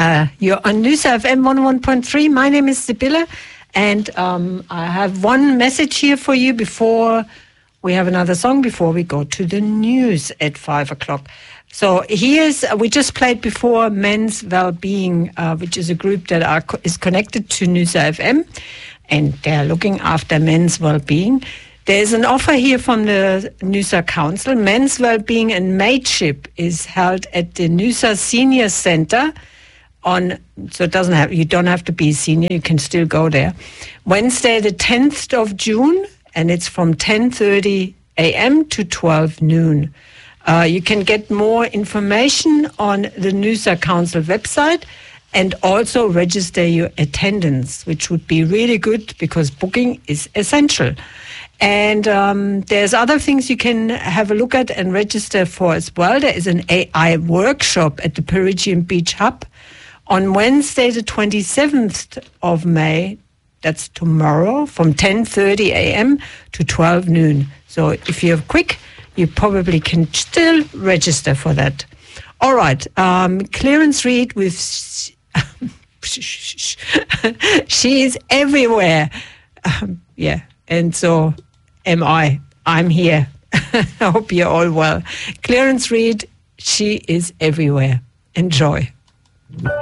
You're on Noosa FM 101.3. My name is Sibylle, and I have one message here for you before we have another song, before we go to the news at 5 o'clock. So we just played before Men's Wellbeing, which is a group that is connected to Noosa FM, and they're looking after men's well-being. There's an offer here from the Noosa Council. Men's Wellbeing and Mateship is held at the Noosa Senior Centre so you don't have to be a senior, you can still go there. Wednesday the 10th of June, and it's from 10:30 a.m. to 12 noon. You can get more information on the Noosa Council website and also register your attendance, which would be really good because booking is essential. And there's other things you can have a look at and register for as well. There is an AI workshop at the Peregian Beach Hub on Wednesday, the 27th of May. That's tomorrow, from 10:30 a.m. to 12 noon. So if you're quick, you probably can still register for that. All right, Clarence Reid with She's Everywhere. Yeah, and so am I. I'm here. I hope you're all well. Clarence Reid, She Is Everywhere. Enjoy.